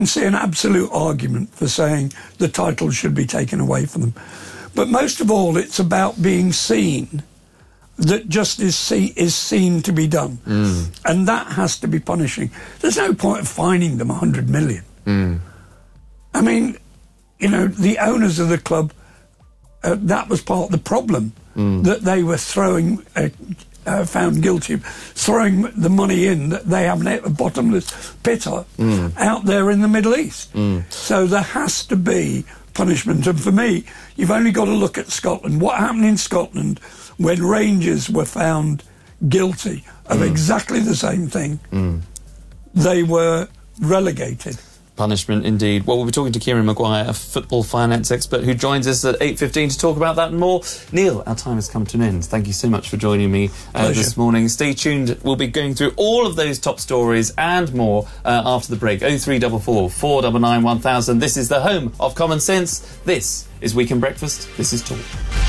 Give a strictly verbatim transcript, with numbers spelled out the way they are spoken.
see an absolute argument for saying the title should be taken away from them. But most of all, it's about being seen, that justice see, is seen to be done. Mm. And that has to be punishing. There's no point of fining them one hundred million. Mm. I mean, you know, the owners of the club, uh, that was part of the problem, mm. that they were throwing... Uh, Uh, found guilty of throwing the money in that they have a bottomless pit mm. out there in the Middle East. Mm. So there has to be punishment. And for me, you've only got to look at Scotland. What happened in Scotland when Rangers were found guilty of mm. exactly the same thing? Mm. They were relegated. Punishment indeed. Well, we'll be talking to Kieran Maguire, a football finance expert, who joins us at eight fifteen to talk about that and more. Neil, our time has come to an end. Thank you so much for joining me uh, this morning. Stay tuned. We'll be going through all of those top stories and more uh, after the break. oh three four four, four nine nine, one thousand. This is the home of common sense. This is Weekend Breakfast. This is Talk.